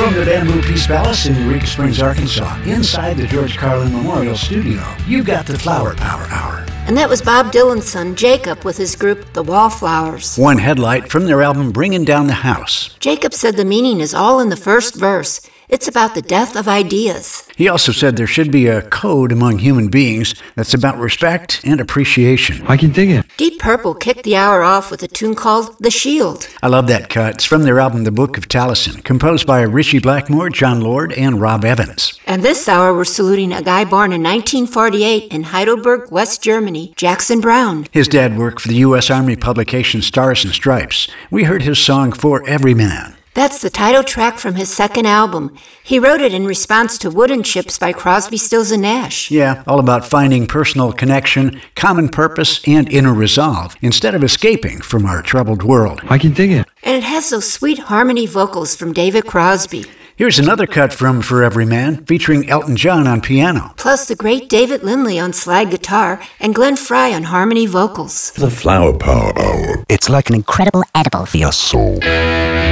From the Bamboo Peace Palace in Eureka Springs, Arkansas, inside the George Carlin Memorial Studio, you've got the Flower Power Hour. And that was Bob Dylan's son, Jacob, with his group, the Wallflowers. One headlight from their album Bringin' Down the House. Jacob said the meaning is all in the first verse. It's about the death of ideas. He also said there should be a code among human beings that's about respect and appreciation. I can dig it. Deep Purple kicked the hour off with a tune called The Shield. I love that cut. It's from their album The Book of Taliesin, composed by Ritchie Blackmore, John Lord, and Rob Evans. And this hour we're saluting a guy born in 1948 in Heidelberg, West Germany, Jackson Browne. His dad worked for the U.S. Army publication Stars and Stripes. We heard his song For Every Man. That's the title track from his second album. He wrote it in response to Wooden Chips by Crosby, Stills and Nash. Yeah, all about finding personal connection, common purpose, and inner resolve, instead of escaping from our troubled world. I can dig it. And it has those sweet harmony vocals from David Crosby. Here's another cut from For Every Man, featuring Elton John on piano. Plus the great David Lindley on slide guitar and Glenn Frey on harmony vocals. The Flower Power Hour. It's like an incredible edible for your soul.